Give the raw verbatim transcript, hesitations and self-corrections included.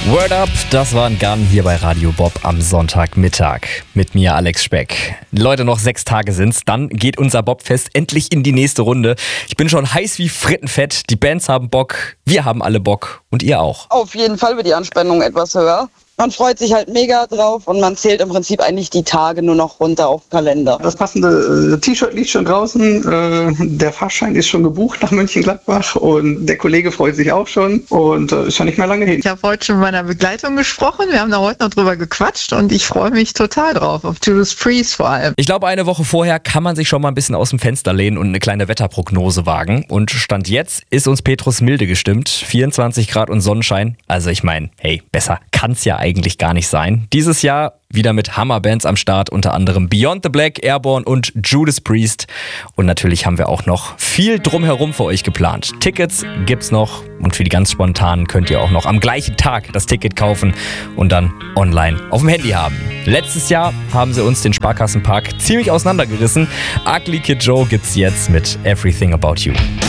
Word Up, das war ein Gun hier bei Radio Bob am Sonntagmittag. Mit mir Alex Speck. Leute, noch sechs Tage sind's, dann geht unser Bobfest endlich in die nächste Runde. Ich bin schon heiß wie Frittenfett, die Bands haben Bock, wir haben alle Bock und ihr auch. Auf jeden Fall wird die Anspannung etwas höher. Man freut sich halt mega drauf und man zählt im Prinzip eigentlich die Tage nur noch runter auf den Kalender. Das passende äh, T-Shirt liegt schon draußen, äh, der Fahrschein ist schon gebucht nach Mönchengladbach und der Kollege freut sich auch schon und äh, ist schon nicht mehr lange hin. Ich habe heute schon mit meiner Begleitung gesprochen, wir haben da heute noch drüber gequatscht und ich freue mich total drauf, auf Judas Priest vor allem. Ich glaube, eine Woche vorher kann man sich schon mal ein bisschen aus dem Fenster lehnen und eine kleine Wetterprognose wagen. Und Stand jetzt ist uns Petrus milde gestimmt, vierundzwanzig Grad und Sonnenschein. Also ich meine, hey, besser kann's ja eigentlich gar nicht sein. Dieses Jahr wieder mit Hammerbands am Start, unter anderem Beyond the Black, Airborne und Judas Priest. Und natürlich haben wir auch noch viel drumherum für euch geplant. Tickets gibt's noch und für die ganz spontanen könnt ihr auch noch am gleichen Tag das Ticket kaufen und dann online auf dem Handy haben. Letztes Jahr haben sie uns den Sparkassenpark ziemlich auseinandergerissen. Ugly Kid Joe gibt's jetzt mit Everything About You.